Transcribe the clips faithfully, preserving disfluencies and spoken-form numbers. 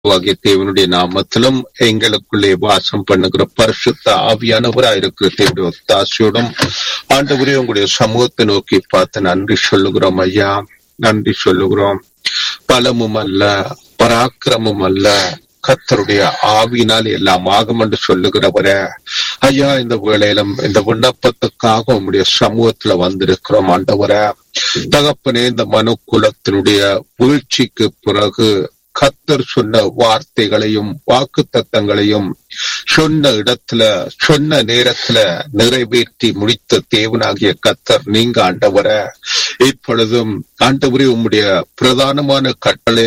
ஆகிய தேவனுடைய நாமத்திலும் எங்களுக்குள்ளே வாசம் பண்ணுகிற பரிசுத்த ஆவியானவராய் இருக்கிற தேவனுடைய ஒத்தாசையோடும் ஆண்டவரே உங்களுடைய சமூகத்தை நோக்கி பார்த்து நன்றி சொல்லுகிறோம் ஐயா. நன்றி சொல்லுகிறோம். பலமும் அல்ல, பராக்கிரமும் அல்ல, கர்த்தருடைய ஆவியினால் எல்லாம் ஆகும் என்று சொல்லுகிறவர ஐயா, இந்த வேளையிலும் இந்த விண்ணப்பத்துக்காக உங்களுடைய சமூகத்துல வந்திருக்கிறோம் ஆண்டவர. தகப்பனே, இந்த மனு குலத்தினுடைய வீழ்ச்சிக்கு பிறகு கர்த்தர் சொன்ன வார்த்தைகளையும் வாக்கு தத்தங்களையும் சொன்ன இடத்துல சொன்ன நேரத்துல நிறைவேற்றி முடித்த தேவனாகிய கர்த்தர் நீங்க ஆண்டவர. இப்பொழுதும் ஆண்டவரே உம்முடைய பிரதானமான கட்டளை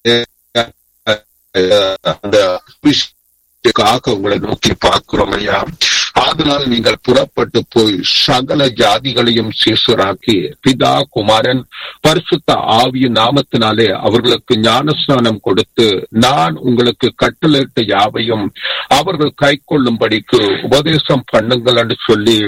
அந்த உங்களை நோக்கி பார்க்கிறோம் ஐயா. அதனால் நீங்கள் புறப்பட்டு போய் சகல ஜாதிகளையும் சீசராக்கி பிதா குமாரன் பரிசுத்த ஆவியின் நாமத்தினாலே அவர்களுக்கு ஞானஸ்நானம் கொடுத்து நான் உங்களுக்கு கட்டளையிட்ட யாவையும் அவர்கள் கை கொள்ளும்படிக்கு உபதேசம் பண்ணுங்கள் என்று சொல்லி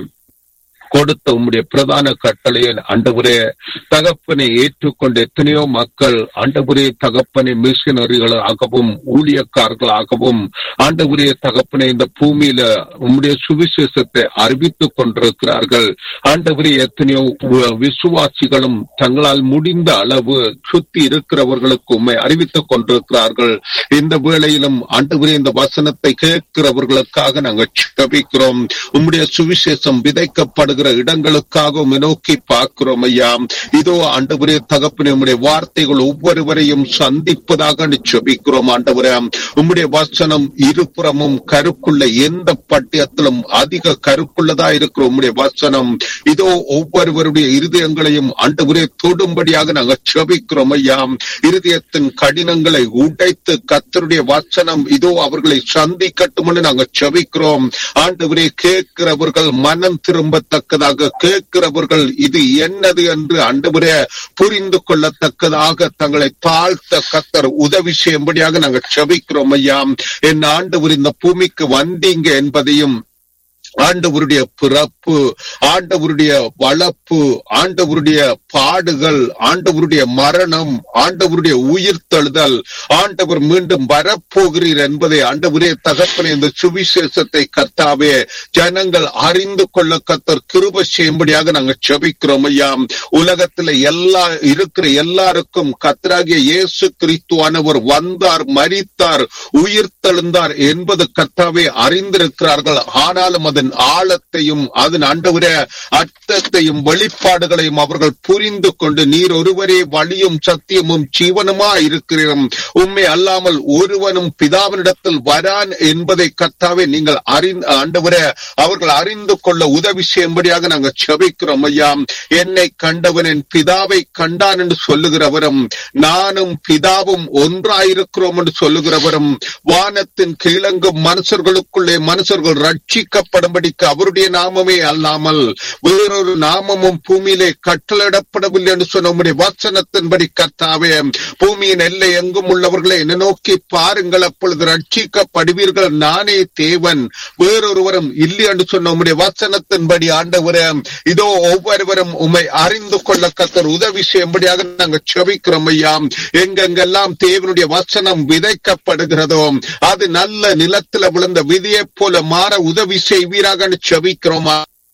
கொடுத்த உம்முடைய பிரதான கட்டளையை ஆண்டவரே தகப்பனை ஏற்றுக்கொண்ட எத்தனையோ மக்கள் ஆண்டவரே தகப்பனை மிஷனரிகளாகவும் ஊழியக்காரர்களாகவும் ஆண்டவரே தகப்பனை இந்த பூமியில உம்முடைய சுவிசேஷத்தை அறிவித்துக் கொண்டிருக்கிறார்கள். ஆண்டவரே எத்தனையோ விசுவாசிகளும் தங்களால் முடிந்த அளவு சுத்தி இருக்கிறவர்களுக்கு உண்மை அறிவித்துக் கொண்டிருக்கிறார்கள். இந்த வேளையிலும் ஆண்டவரே இந்த வசனத்தை கேட்கிறவர்களுக்காக நாங்கள் ஜெபிக்கிறோம். உம்முடைய சுவிசேஷம் விதைக்கப்படு இடங்களுக்காக நோக்கி பார்க்கிறோம் ஐயா. இதோ ஆண்டவரே தகப்பனே, உம்முடைய வார்த்தைகள் ஒவ்வொருவரையும் சந்திப்பதாக ஜெபிக்கிறோம் ஆண்டவரே. உம்முடைய வசனம் இருபுறமும் கருக்குள்ள எந்த பட்டியத்திலும் அதிக கருக்குள்ளதா இருக்கிற உம்முடைய வசனம் இதோ ஒவ்வொருவருடைய இருதயங்களையும் ஆண்டவரே தொடும்படியாக நாங்கள் ஜெபிக்கிறோம் ஐயா. இருதயத்தின் கடினங்களை உடைத்து கர்த்தருடைய வசனம் இதோ அவர்களை சந்திக்கட்டும் என்று நாங்கள் ஜெபிக்கிறோம் ஆண்டவரே. கேட்கிறவர்கள் மனம் திரும்பத்தக்க கேட்கிறவர்கள் இது என்னது என்று ஆண்டவரே புரிந்து கொள்ளத்தக்கதாக தங்களை தாழ்த்த கர்த்தர் உதவி செய்யும்படியாக நாங்கள் ஜெபிக்கிறோம் ஐயா. என் ஆண்டவர் இந்த பூமிக்கு வந்தீங்க என்பதையும் ஆண்டவருடைய பிறப்பு, ஆண்டவருடைய வளர்ப்பு, ஆண்டவருடைய பாடுகள், ஆண்டவருடைய மரணம், ஆண்டவருடைய உயிர்த்தெழுதல், ஆண்டவர் மீண்டும் வரப்போகிறீர் என்பதை ஆண்டவரே தகப்பனே இந்த சுவிசேஷத்தை கர்த்தாவே ஜனங்கள் அறிந்து கொள்ள கர்த்தர் கிருபை செய்யும்படியாக நாங்கள் ஜெபிக்கிறோம் ஐயா. உலகத்துல எல்லா இருக்கிற எல்லாருக்கும் கர்த்தராகிய இயேசு கிறிஸ்துவானவர் வந்தார், மரித்தார், உயிர்த்தெழுந்தார் என்பது கர்த்தாவே அறிந்திருக்கிறார்கள். ஆனாலும் அதன் ஆழத்தையும் அதன் ஆண்டவரே அர்த்தத்தையும் வெளிப்பாடுகளையும் அவர்கள் புரிந்து கொண்டு நீர் ஒருவரே வழியும் சத்தியமும் ஜீவனுமா இருக்கிறோம், உண்மை அல்லாமல் ஒருவனும் பிதாவினிடத்தில் வரான் என்பதை கர்த்தாவே நீங்கள் அறிந்து ஆண்டவரே அவர்கள் அறிந்து கொள்ள உதவி செய்யும்படியாக நாங்கள் ஜெபிக்கிறோம் ஐயா. என்னை கண்டவன் என் பிதாவை கண்டான் என்று சொல்லுகிறவரும் நானும் பிதாவும் ஒன்றாயிருக்கிறோம் என்று சொல்லுகிறவரும் வானத்தின் கீழங்கும் மனுஷர்களுக்குள்ளே மனுஷர்கள் ரட்சிக்கப்படும் அவருடைய நாமமே அல்லாமல் வேறொரு நாமமும் பூமியிலே கட்டளையிடப்படவில்லை என்று சொன்ன உம்முடைய வசனத்தின்படி கர்த்தாவே பூமியின் எல்லை எங்கும் உள்ளவர்களை என்னை நோக்கி பாருங்கள், அப்பொழுது ரட்சிக்கப்படுவீர்கள், நானே தேவன் வேறொருவரும் இல்லை என்று சொன்ன உம்முடைய வசனத்தின்படி ஆண்டவரே இதோ ஒவ்வொருவரும் உம்மை அறிந்து கொள்ள கர்த்தர் உதவி செய்யும்படியாக நாங்கள் ஜெபிக்கிறோம் ஐயா. எங்கெங்கெல்லாம் தேவனுடைய வசனம் விதைக்கப்படுகிறதோ அது நல்ல நிலத்துல விழுந்த விதியை போல மாற உதவி செய்வீராக ஜெபிக்கிறோம்.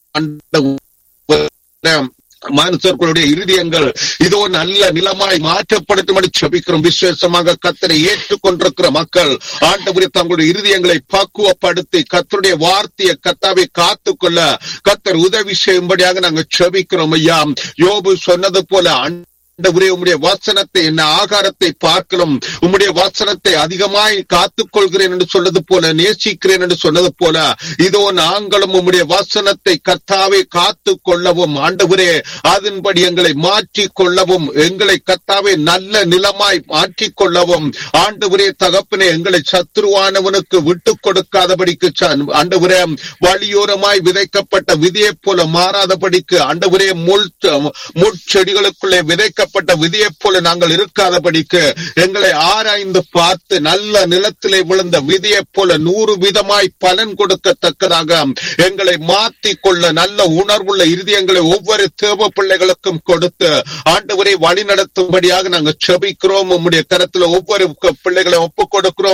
மனுஷர்களுடைய இருதயங்கள் இதோ நல்ல நிலமாய் மாற்றப்படுத்தும் என்று ஜெபிக்கிறோம். விசேஷமாக கர்த்தரை ஏற்றுக்கொண்டிருக்கிற மக்கள் ஆண்டவரே தங்களுடைய இருதயங்களை பக்குவப்படுத்தி கர்த்தருடைய வார்த்தையை கர்த்தாவை காத்துக்கொள்ள கர்த்தர் உதவி செய்யும்படியாக நாங்கள் ஜெபிக்கிறோம் ஐயா. யோபு சொன்னது போல ஆண்டவரே உம்முடைய வசனத்தை என்ன ஆகாரத்தை பார்க்கலாம் உம்முடைய வசனத்தை அதிகமாய் காத்துக் கொள்கிறேன் என்று சொன்னது போல நேசிக்கிறேன் என்று சொன்னது போல இதோ நாங்களும் உம்முடைய வசனத்தை கர்த்தாவை காத்து கொள்ளவும் ஆண்டவரே அதன்படி எங்களை மாற்றிக் கொள்ளவும் எங்களை கர்த்தாவை நல்ல நிலமாய் மாற்றிக் கொள்ளவும் ஆண்டவரே தகப்பனே எங்களை சத்துருவானவனுக்கு விட்டுக் கொடுக்காதபடிக்கு ஆண்டவரே வழியோரமாய் விதைக்கப்பட்ட விதையை போல மாறாதபடிக்கு ஆண்டவரே முள் முட்செடிகளுக்குள்ளே விதைக்க விதைக்கப்பட்ட விதையைப் போல நாங்கள் இருக்காதபடிக்கு எங்களை ஆராய்ந்து பார்த்து நல்ல நிலத்திலே விழுந்த விதையைப் போல நூறு விதமாய் பலன் கொடுக்கத்தக்கதாக எங்களை மாற்றிக் கொள்ள நல்ல உணர்வுள்ள இருதயங்களை ஒவ்வொரு தேவ பிள்ளைகளுக்கும் கொடுத்து ஆண்டவரை வழி நடத்தும்படியாக நாங்கள் செபிக்கிறோம். உம்முடைய கரத்துல ஒவ்வொரு பிள்ளைகளை ஒப்புக் கொடுக்கிறோம்.